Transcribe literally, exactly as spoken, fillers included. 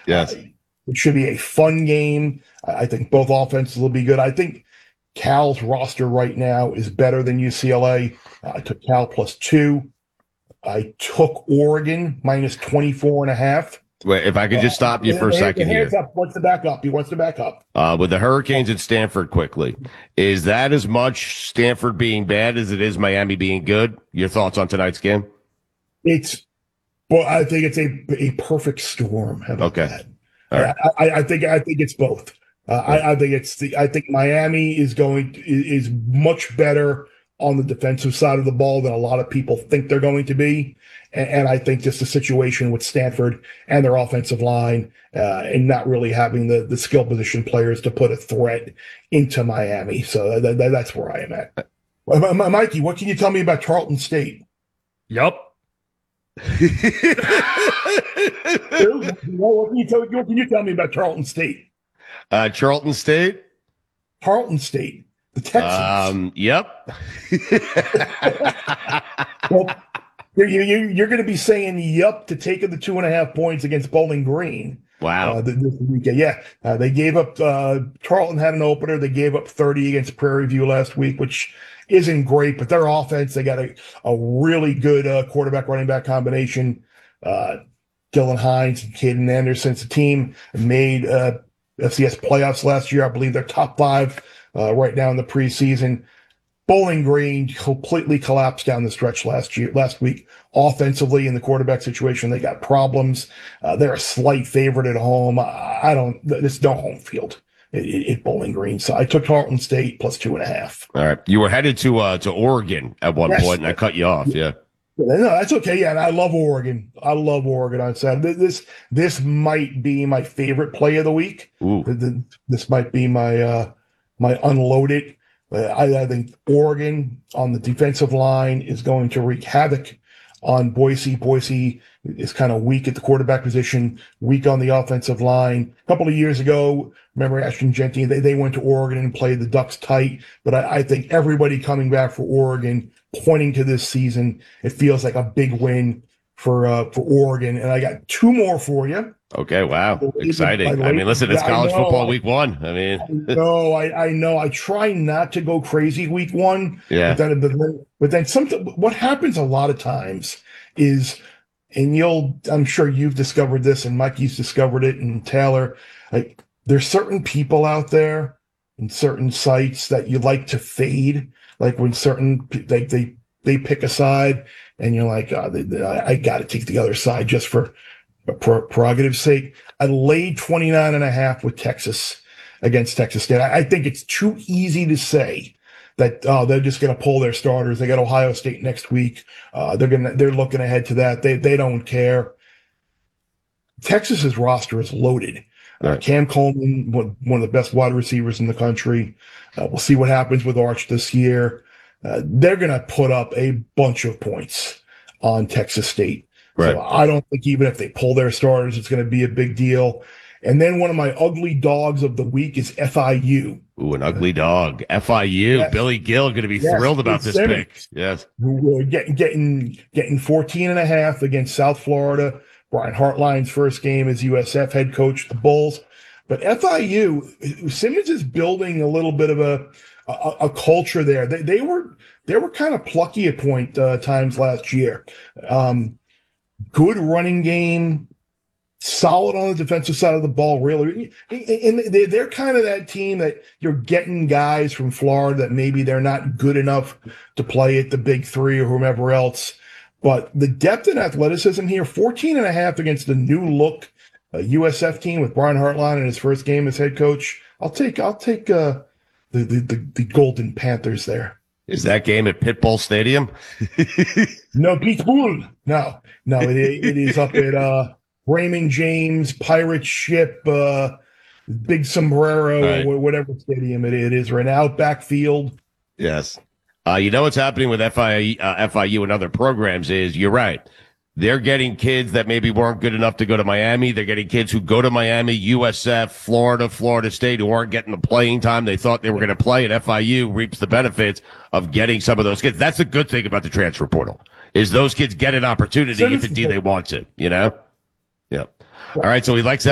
Yes. Uh, it should be a fun game. I I think both offenses will be good. I think Cal's roster right now is better than U C L A. I took Cal plus two. I took Oregon minus twenty-four and a half. Wait, if I could just stop you Uh, for a the- second the hands here. up. Wants to back up. He wants to back up. Uh, with the Hurricanes at Stanford quickly, is that as much Stanford being bad as it is Miami being good? Your thoughts on tonight's game? It's, well, I think it's a a perfect storm. How about Okay. that? All right. I, I, I think I think it's both. Uh, I, I think it's the I think Miami is going to, is much better on the defensive side of the ball than a lot of people think they're going to be, and, and I think just the situation with Stanford and their offensive line uh, and not really having the the skill position players to put a threat into Miami. So that, that, that's where I am at. Well, M- M- Mikey, what can you tell me about Tarleton State? Yup. what, can you tell, what can you tell me about Tarleton State? uh, Charlton State? Tarleton State, the Texans. Um, yep. Well, you're, you're, you're going to be saying yup to taking the two and a half points against Bowling Green. Wow. Uh, this weekend. Yeah, uh, they gave up. Uh, Tarleton had an opener. They gave up thirty against Prairie View last week, which isn't great. But their offense, they got a, a really good uh, quarterback running back combination. Uh, Dylan Hines and Caden Anderson. The team made uh, F C S playoffs last year. I believe they're top five uh, right now in the preseason. Bowling Green completely collapsed down the stretch last year, last week. Offensively, in the quarterback situation, they got problems. Uh, they're a slight favorite at home. I, I don't. There's no home field at, at Bowling Green, so I took Tarleton State plus two and a half. All right. You were headed to uh, to Oregon at one Yes. point, and I cut you off. Yeah. No, that's okay. Yeah, and I love Oregon. I love Oregon on Saturday. This this might be my favorite play of the week. Ooh. This might be my uh, my unloaded. Uh, I, I think Oregon on the defensive line is going to wreak havoc on Boise. Boise is kind of weak at the quarterback position, weak on the offensive line. A couple of years ago, remember Ashton Genty, they, they went to Oregon and played the Ducks tight. But I, I think everybody coming back for Oregon, pointing to this season, it feels like a big win for uh, for Oregon. And I got two more for you. Okay. Wow. By Exciting. the I way, mean, listen, it's I college know, football week one. I mean, no, I, I know. I try not to go crazy week one. Yeah. But then, but then, but then something, what happens a lot of times is, and you'll, I'm sure you've discovered this, and Mikey's discovered it, and Taylor, like, there's certain people out there and certain sites that you like to fade. Like when certain, like they, they pick a side and you're like, oh, they, they, I, I got to take the other side just for prerogative's sake. I laid twenty-nine and a half with Texas against Texas State. I, I think it's too easy to say that oh, they're just going to pull their starters. They got Ohio State next week. Uh, they're gonna they're looking ahead to that. They they don't care. Texas's roster is loaded. Uh, Right. Cam Coleman, one, one of the best wide receivers in the country. Uh, we'll see what happens with Arch this year. Uh, they're going to put up a bunch of points on Texas State. Right. So I don't think even if they pull their starters, it's going to be a big deal. And then one of my ugly dogs of the week is F I U. Ooh, an ugly dog. F I U. Yes. Billy Gill going to be Yes, thrilled about it's this Simmons. pick. Yes. Who were getting getting getting fourteen and a half against South Florida. Brian Hartline's first game as U S F head coach, the Bulls. But F I U, Simmons is building a little bit of a a, a culture there. They they were they were kind of plucky at point uh, times last year. Um, good running game, solid on the defensive side of the ball, really. And they- they're kind of that team that you're getting guys from Florida that maybe they're not good enough to play at the big three or whomever else. But the depth and athleticism here, fourteen and a half against the new look uh, U S F team with Brian Hartline in his first game as head coach. I'll take, I'll take uh, the, the, the, the Golden Panthers there. Is that game at Pitbull Stadium? No, Beach Bull. No, no, it, it is up at uh, Raymond James Pirate Ship, uh, Big Sombrero, Right. or whatever stadium it, it is right now, Outback Field. Yes. Uh, you know what's happening with F I, uh, F I U and other programs is, you're right. They're getting kids that maybe weren't good enough to go to Miami. They're getting kids who go to Miami, U S F, Florida, Florida State, who aren't getting the playing time they thought they were going to play, and F I U reaps the benefits of getting some of those kids. That's a good thing about the transfer portal, is those kids get an opportunity if indeed they want to, you know? Yeah. All right, so he likes